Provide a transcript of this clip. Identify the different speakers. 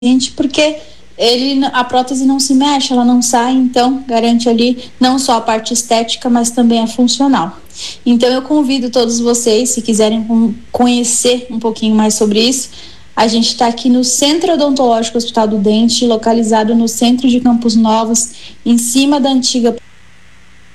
Speaker 1: porque a prótese não se mexe, ela não sai, então garante ali não só a parte estética, mas também a funcional. Então eu convido todos vocês, se quiserem conhecer um pouquinho mais sobre isso, a gente está aqui no Centro Odontológico Hospital do Dente, localizado no centro de Campos Novos, em cima da antiga